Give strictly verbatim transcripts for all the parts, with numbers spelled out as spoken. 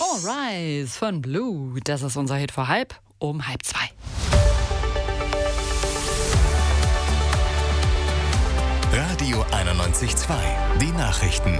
Rise von Blue. Das ist unser Hit vor halb um halb zwei. Radio einundneunzig Komma zwei. Die Nachrichten.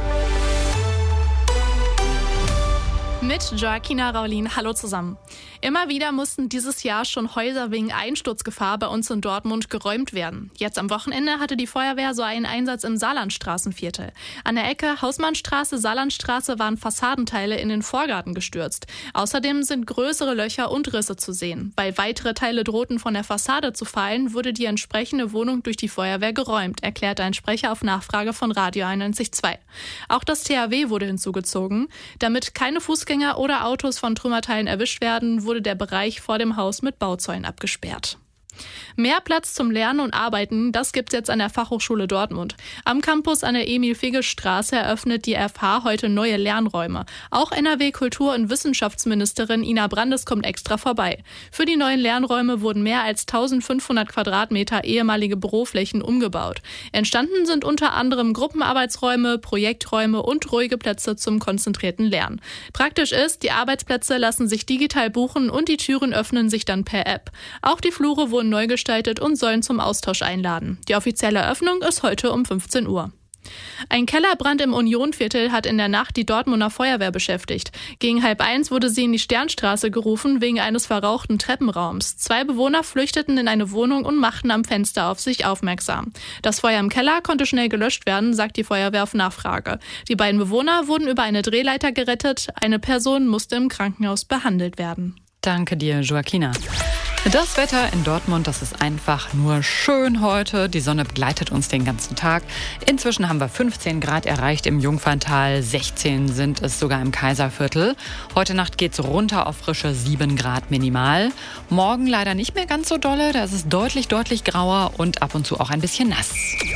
Mit Joaquina Raulin. Hallo zusammen. Immer wieder mussten dieses Jahr schon Häuser wegen Einsturzgefahr bei uns in Dortmund geräumt werden. Jetzt am Wochenende hatte die Feuerwehr so einen Einsatz im Saarlandstraßenviertel. An der Ecke Hausmannstraße, Saarlandstraße waren Fassadenteile in den Vorgarten gestürzt. Außerdem sind größere Löcher und Risse zu sehen. Weil weitere Teile drohten von der Fassade zu fallen, wurde die entsprechende Wohnung durch die Feuerwehr geräumt, erklärte ein Sprecher auf Nachfrage von Radio einundneunzig Komma zwei. Auch das T H W wurde hinzugezogen. Damit keine Fußgänger oder Autos von Trümmerteilen erwischt werden, wurde der Bereich vor dem Haus mit Bauzäunen abgesperrt. Mehr Platz zum Lernen und Arbeiten, das gibt's jetzt an der Fachhochschule Dortmund. Am Campus an der Emil-Figge-Straße eröffnet die F H heute neue Lernräume. Auch N R W-Kultur- und Wissenschaftsministerin Ina Brandes kommt extra vorbei. Für die neuen Lernräume wurden mehr als eintausendfünfhundert Quadratmeter ehemalige Büroflächen umgebaut. Entstanden sind unter anderem Gruppenarbeitsräume, Projekträume und ruhige Plätze zum konzentrierten Lernen. Praktisch ist, die Arbeitsplätze lassen sich digital buchen und die Türen öffnen sich dann per App. Auch die Flure wurden neu gestaltet und sollen zum Austausch einladen. Die offizielle Eröffnung ist heute um fünfzehn Uhr. Ein Kellerbrand im Unionviertel hat in der Nacht die Dortmunder Feuerwehr beschäftigt. Gegen halb eins wurde sie in die Sternstraße gerufen wegen eines verrauchten Treppenraums. Zwei Bewohner flüchteten in eine Wohnung und machten am Fenster auf sich aufmerksam. Das Feuer im Keller konnte schnell gelöscht werden, sagt die Feuerwehr auf Nachfrage. Die beiden Bewohner wurden über eine Drehleiter gerettet. Eine Person musste im Krankenhaus behandelt werden. Danke dir, Joaquina. Das Wetter in Dortmund, das ist einfach nur schön heute. Die Sonne begleitet uns den ganzen Tag. Inzwischen haben wir fünfzehn Grad erreicht im Jungferntal, sechzehn sind es sogar im Kaiserviertel. Heute Nacht geht's runter auf frische sieben Grad minimal. Morgen leider nicht mehr ganz so dolle, da ist es deutlich, deutlich grauer und ab und zu auch ein bisschen nass.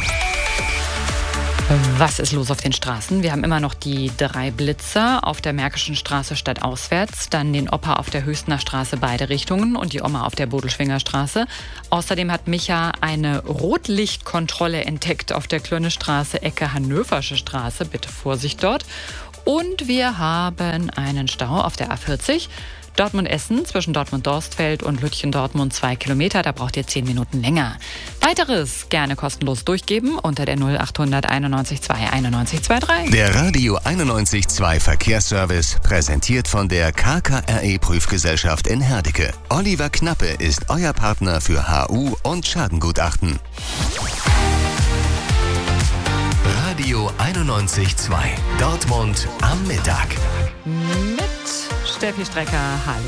Was ist los auf den Straßen? Wir haben immer noch die drei Blitzer auf der Märkischen Straße stadtauswärts, dann den Opa auf der Höchstner Straße beide Richtungen und die Oma auf der Bodelschwinger Straße. Außerdem hat Micha eine Rotlichtkontrolle entdeckt auf der Klönnestraße, Ecke Hannöversche Straße. Bitte Vorsicht dort. Und wir haben einen Stau auf der A vierzig. Dortmund-Essen zwischen Dortmund-Dorstfeld und Lütchen-Dortmund zwei Kilometer, da braucht ihr zehn Minuten länger. Weiteres gerne kostenlos durchgeben unter der null acht hundert einundneunzig zwei einundneunzig drei. Der Radio einundneunzig Komma zwei Verkehrsservice, präsentiert von der K K R E-Prüfgesellschaft in Herdecke. Oliver Knappe ist euer Partner für H U und Schadengutachten. Radio einundneunzig Komma zwei. Dortmund am Mittag. Mit Steffi Strecker. Hallo.